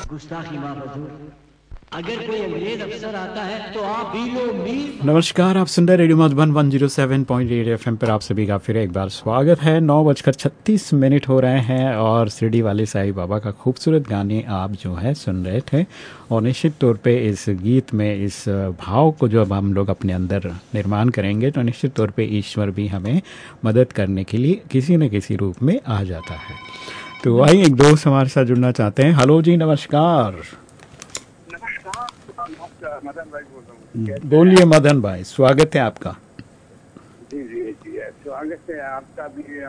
गुस्ताखी माफ हजूर। अगर कोई अंग्रेज अफसर आता है तो आप भी लो मीर। नमस्कार, आप सुन रहे रेडियो मधुबन 107.8 एफएम पर आप सभी का फिर एक बार स्वागत है। 9:36 हो रहे हैं और शिरडी वाले साईं बाबा का खूबसूरत गाने आप जो है सुन रहे थे। और निश्चित तौर पे इस गीत में इस भाव को जब हम लोग अपने अंदर निर्माण करेंगे तो निश्चित तौर पे ईश्वर भी हमें मदद करने के लिए किसी न किसी रूप में आ जाता है। तो वही एक दोस्त हमारे साथ जुड़ना चाहते हैं। हेलो जी, नमस्कार। नमस्कार, मदन भाई बोल रहा हूँ। बोलिए मदन भाई, स्वागत है आपका। जी जी जी, स्वागत है आपका भी।